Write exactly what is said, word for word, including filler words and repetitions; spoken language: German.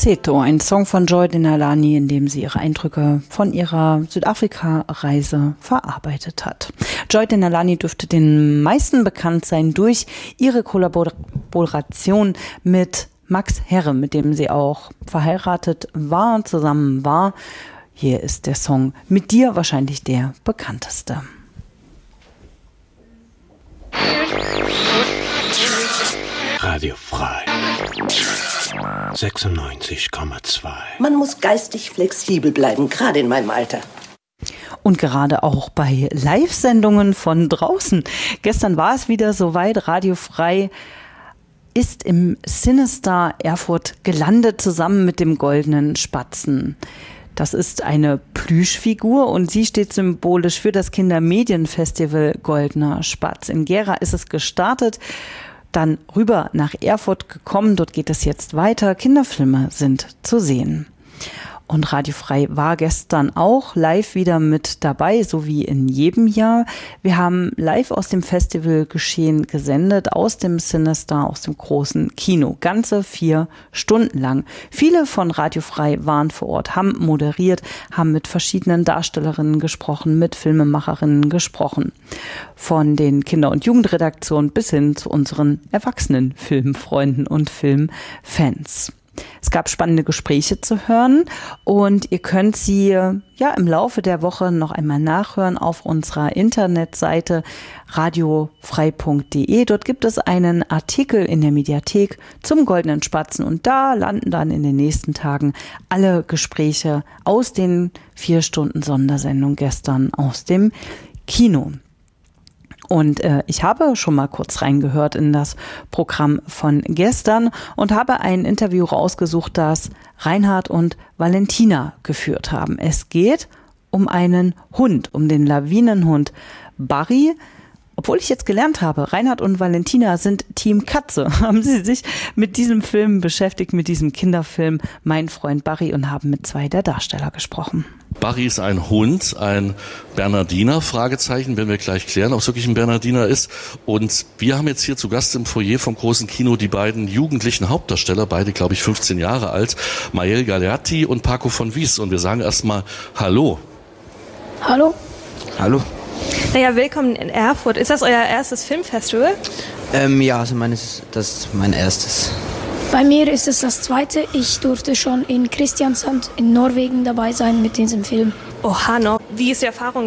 Falsetto, ein Song von Joy Denalani, in dem sie ihre Eindrücke von ihrer Südafrika-Reise verarbeitet hat. Joy Denalani dürfte den meisten bekannt sein durch ihre Kollaboration mit Max Herre, mit dem sie auch verheiratet war, zusammen war. Hier ist der Song Mit dir wahrscheinlich der bekannteste. Radio frei. sechsundneunzig Komma zwei. Man muss geistig flexibel bleiben, gerade in meinem Alter. Und gerade auch bei Live-Sendungen von draußen. Gestern war es wieder soweit, Radio frei ist im Cinestar Erfurt gelandet, zusammen mit dem Goldenen Spatzen. Das ist eine Plüschfigur und sie steht symbolisch für das Kindermedienfestival Goldener Spatz. In Gera ist es gestartet, dann rüber nach Erfurt gekommen. Dort geht es jetzt weiter. Kinderfilme sind zu sehen. Und Radio frei war gestern auch live wieder mit dabei, so wie in jedem Jahr. Wir haben live aus dem Festivalgeschehen gesendet, aus dem Cinestar, aus dem großen Kino. Ganze vier Stunden lang. Viele von Radio frei waren vor Ort, haben moderiert, haben mit verschiedenen Darstellerinnen gesprochen, mit Filmemacherinnen gesprochen. Von den Kinder- und Jugendredaktionen bis hin zu unseren erwachsenen Filmfreunden und Filmfans. Es gab spannende Gespräche zu hören und ihr könnt sie ja im Laufe der Woche noch einmal nachhören auf unserer Internetseite radiofrei punkt de. Dort gibt es einen Artikel in der Mediathek zum Goldenen Spatzen und da landen dann in den nächsten Tagen alle Gespräche aus den vier Stunden Sondersendung gestern aus dem Kino. Und äh, ich habe schon mal kurz reingehört in das Programm von gestern und habe ein Interview rausgesucht, das Reinhard und Valentina geführt haben. Es geht um einen Hund, um den Lawinenhund Barry. Obwohl ich jetzt gelernt habe, Reinhard und Valentina sind Team Katze, haben sie sich mit diesem Film beschäftigt, mit diesem Kinderfilm Mein Freund Barry und haben mit zwei der Darsteller gesprochen. Barry ist ein Hund, ein Bernardiner, Fragezeichen, werden wir gleich klären, ob es wirklich ein Bernardiner ist. Und wir haben jetzt hier zu Gast im Foyer vom großen Kino die beiden jugendlichen Hauptdarsteller, beide, glaube ich, fünfzehn Jahre alt, Mael Galeatti und Paco von Wies. Und wir sagen erstmal Hallo. Hallo. Hallo. Naja, willkommen in Erfurt. Ist das euer erstes Filmfestival? Ähm, ja, also meines, das ist mein erstes. Bei mir ist es das zweite. Ich durfte schon in Kristiansand in Norwegen dabei sein mit diesem Film. Oha, no. Wie ist die Erfahrung